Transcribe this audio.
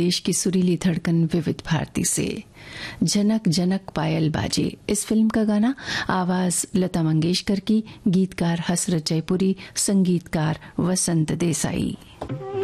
देश की सुरीली धड़कन विविध भारती से। जनक जनक पायल बाजे, इस फिल्म का गाना, आवाज लता मंगेशकर की, गीतकार हसरत जयपुरी, संगीतकार वसंत देसाई।